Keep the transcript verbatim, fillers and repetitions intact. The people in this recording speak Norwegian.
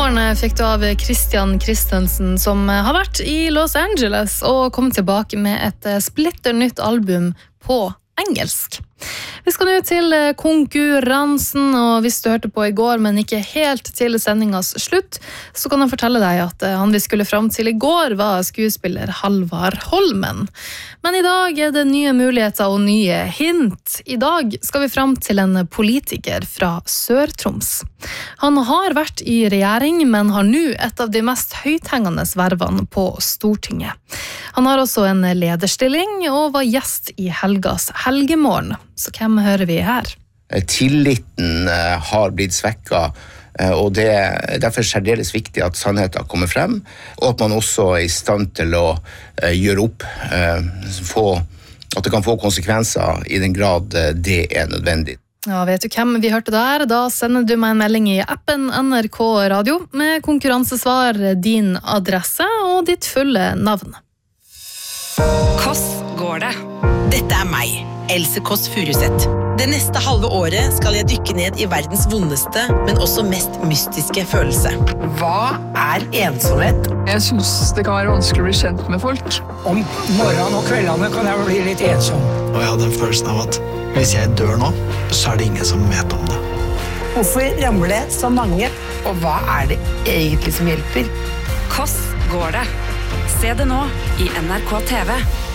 morgen fikk du av Christian Christensen, som har vært i Los Angeles og kom tilbake med et splitter nytt album på engelsk. Vi skal nå til konkurransen, og hvis du hørte på i går, men ikke helt til sendingens slutt, så kan jeg fortelle deg at han vi skulle frem til i går var skuespiller Halvard Holmen. Men i dag er det nye muligheter og nye hint. I dag skal vi frem til en politiker fra Sør-Troms. Han har vært i regjering, men har nå et av de mest høythengende vervene på Stortinget. Han har også en lederstilling og var gjest i Helgas Helgemorgen. Så hvem hører vi her? Tilliten har blitt svekket, og det er derfor særdeles viktig at sannheten kommer frem, og at man også er i stand til å gjøre opp, få, at det kan få konsekvenser i den grad det er nødvendig. Ja, vet du hvem vi hørte der? Da sender du meg en melding i appen N R K Radio med konkurransesvar, din adresse og ditt fulle navn. Hvordan går det? Dette er meg, Else Kåss Furuseth. Det neste halve året skal jeg dykke ned i verdens vondeste, men også mest mystiske følelse. Hva er ensomhet? Jeg synes det kan være vanskelig å bli kjent med folk. Om morgenen og kveldene kan jeg bli litt ensom. Og jeg hadde en følelsen av at hvis jeg dør nå, så er det ingen som vet om det. Hvorfor ramler det så mange? Og hva er det egentlig som hjelper? Hvordan går det? Se det nå i N R K T V.